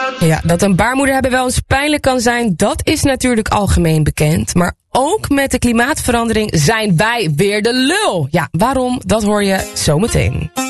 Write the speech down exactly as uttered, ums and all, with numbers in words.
Ja, dat een baarmoeder hebben wel eens pijnlijk kan zijn, dat is natuurlijk algemeen bekend. Maar ook met de klimaatverandering zijn wij weer de lul. Ja, waarom? Dat hoor je zometeen.